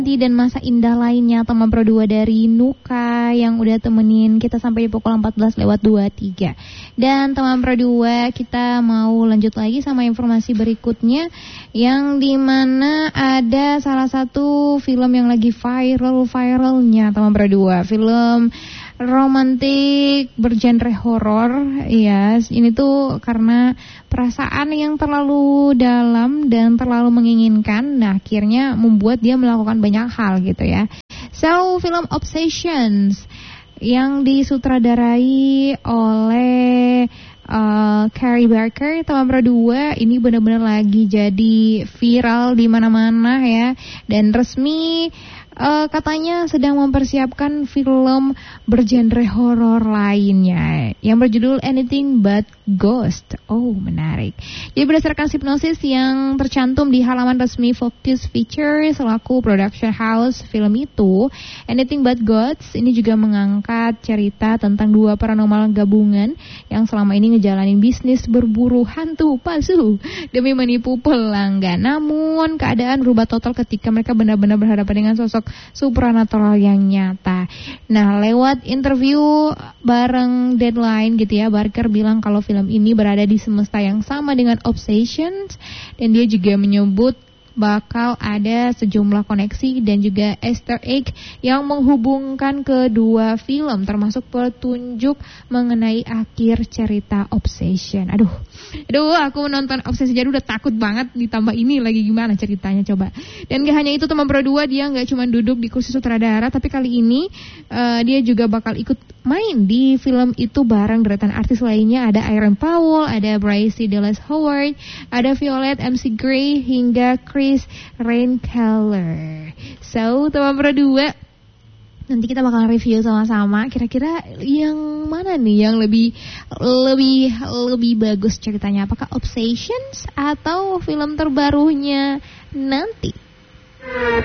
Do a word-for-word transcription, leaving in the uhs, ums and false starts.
dan masa indah lainnya teman Pro dua dari Nuka yang udah temenin kita sampai di pukul empat belas lewat dua puluh tiga. Dan teman Pro dua, kita mau lanjut lagi sama informasi berikutnya yang dimana ada salah satu film yang lagi viral-viralnya teman Pro dua, film romantik bergenre horor. Ya, ini tuh karena perasaan yang terlalu dalam dan terlalu menginginkan, nah akhirnya membuat dia melakukan banyak hal gitu ya. So, film Obsessions yang disutradarai oleh uh, Carey Barker, teman Pro dua, ini benar-benar lagi jadi viral di mana-mana ya, dan resmi Uh, katanya sedang mempersiapkan film bergenre horor lainnya yang berjudul Anything But Ghost. Oh, menarik. Jadi berdasarkan sinopsis yang tercantum di halaman resmi Focus Features selaku production house film itu, Anything But Ghost ini juga mengangkat cerita tentang dua paranormal gabungan yang selama ini ngejalanin bisnis berburu hantu palsu demi menipu pelanggan. Namun keadaan berubah total ketika mereka benar-benar berhadapan dengan sosok supranatural yang nyata. Nah, lewat interview bareng Deadline gitu ya, Barker bilang kalau film ini berada di semesta yang sama dengan Obsessions, dan dia juga menyebut bakal ada sejumlah koneksi dan juga Easter egg yang menghubungkan kedua film, termasuk petunjuk mengenai akhir cerita Obsession. Aduh, aduh, aku menonton Obsession jadi udah takut banget, ditambah ini lagi gimana ceritanya coba. Dan gak hanya itu teman Pro dua, dia gak cuma duduk di kursi sutradara, tapi kali ini uh, dia juga bakal ikut main di film itu bareng deretan artis lainnya. Ada Aaron Powell, ada Bryce Dallas Howard, ada Violet M C Gray hingga Chris Rainkeller. So, teman Pro dua, nanti kita bakal review sama-sama. Kira-kira yang mana nih yang lebih lebih lebih bagus ceritanya? Apakah Obsessions atau film terbarunya nanti?